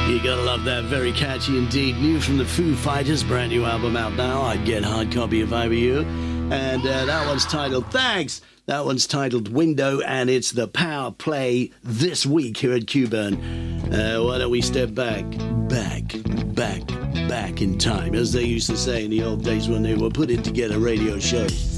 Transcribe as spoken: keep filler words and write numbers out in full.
You gotta love that. Very catchy indeed. New from the Foo Fighters, brand new album out now. I'd get a hard copy if I were you. And uh, that one's titled Thanks. That one's titled Window, and it's the Power Play this week here at Q-Burn. Uh, why don't we step back, back, back, back in time, as they used to say in the old days when they were putting together radio shows.